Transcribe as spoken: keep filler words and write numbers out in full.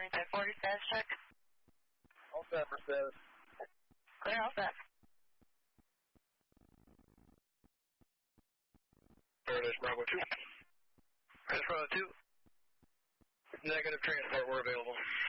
Marine ten forty, status check. All set for status. Clear, all set. Paradise Bravo two. Paradise Bravo two. Negative transport, we're available.